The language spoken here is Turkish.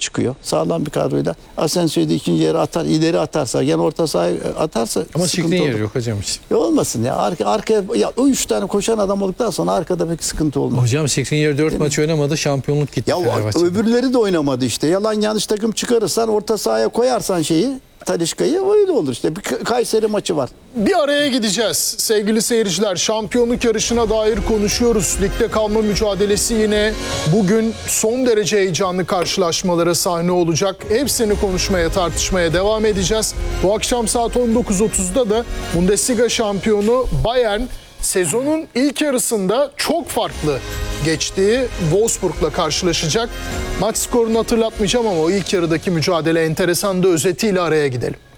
çıkıyor. Sağlam bir kadroyla. Asensio'yu da ikinci yere atar, ileri atarsa, yan orta sahaya atarsa Ama sıkıntı Skriniar olur. yok hocam hiç. Olmasın ya. Arkaya ya o 3 tane koşan adam olduktan sonra arkada pek sıkıntı olmaz. Hocam Skriniar 4 maç oynamadı, şampiyonluk gitti Ya Fenerbahçe'de. öbürleri de oynamadı işte. Yalan yanlış takım çıkarırsan, orta sahaya koyarsan Talisca'yı öyle olur işte. Bir Kayseri maçı var. Bir araya gideceğiz sevgili seyirciler. Şampiyonluk yarışına dair konuşuyoruz. Ligde kalma mücadelesi yine bugün son derece heyecanlı karşılaşmalara sahne olacak. Hepsini konuşmaya, tartışmaya devam edeceğiz. Bu akşam saat 19.30'da da Bundesliga şampiyonu Bayern sezonun ilk yarısında çok farklı geçtiği Wolfsburg'la karşılaşacak. Maç skorunu hatırlatmayacağım ama o ilk yarıdaki mücadele enteresan da özetiyle araya gidelim.